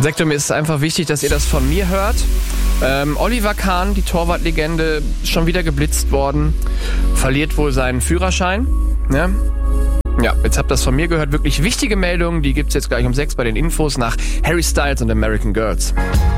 Sektor, mir ist es einfach wichtig, dass ihr das von mir hört. Oliver Kahn, die Torwartlegende, ist schon wieder geblitzt worden. Verliert wohl seinen Führerschein. Ne? Ja, jetzt habt ihr das von mir gehört. Wirklich wichtige Meldungen, die gibt's jetzt gleich um 6 bei den Infos nach Harry Styles und American Girls.